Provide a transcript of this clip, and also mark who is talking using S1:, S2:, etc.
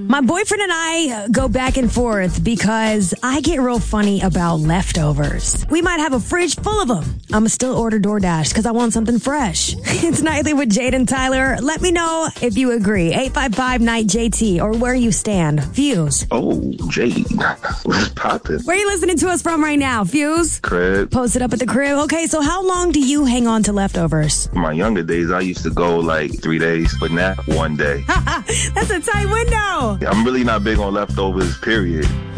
S1: My boyfriend and I go back and forth because I get real funny about leftovers. We might have a fridge full of them. I'm still order DoorDash because I want something fresh. It's Nightly with Jade and Tyler. Let me know if you agree. 855-NIGHT or where you stand. Fuse.
S2: Oh, Jade. What's poppin'?
S1: Where are you listening to us from right now, Fuse?
S2: Crib.
S1: Posted up at the crib. Okay, so how long do you hang on to leftovers?
S2: In my younger days, I used to go like 3 days, but now 1 day.
S1: That's a tight window.
S2: I'm really not big on leftovers, period.